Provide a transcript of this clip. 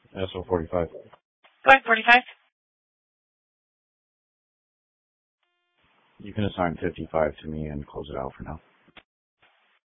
SO45. Go ahead, 45. You can assign 55 to me and close it out for now.